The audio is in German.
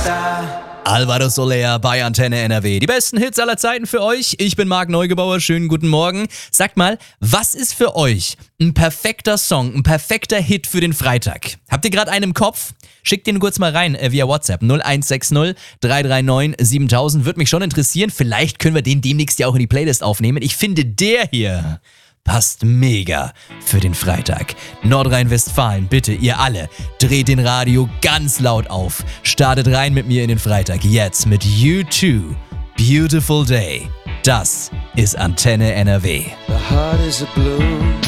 Alvaro Soler bei Antenne NRW. Die besten Hits aller Zeiten für euch. Ich bin Marc Neugebauer. Schönen guten Morgen. Sagt mal, was ist für euch ein perfekter Song, ein perfekter Hit für den Freitag? Habt ihr gerade einen im Kopf? Schickt den kurz mal rein via WhatsApp 0160 339 7000. Würde mich schon interessieren. Vielleicht können wir den demnächst ja auch in die Playlist aufnehmen. Ich finde, der hier passt mega für den Freitag. Nordrhein-Westfalen, bitte, ihr alle, dreht den Radio ganz laut auf. Startet rein mit mir in den Freitag. Jetzt mit U2. Beautiful Day. Das ist Antenne NRW. The heart is a blue.